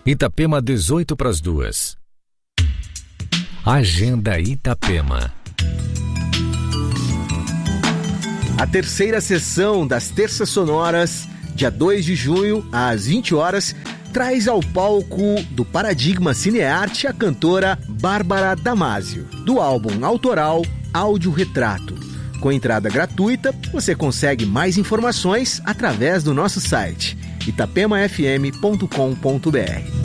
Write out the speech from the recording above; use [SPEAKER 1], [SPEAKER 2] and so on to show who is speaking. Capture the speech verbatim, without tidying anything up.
[SPEAKER 1] Itapema, dezoito para as duas. Agenda Itapema.
[SPEAKER 2] A terceira sessão das Terças Sonoras, dia dois de junho, às vinte horas, traz ao palco do Paradigma Cinearte a cantora Bárbara Damasio, do álbum autoral Áudio Retrato. Com entrada gratuita, você consegue mais informações através do nosso site itapema f m ponto com ponto b r.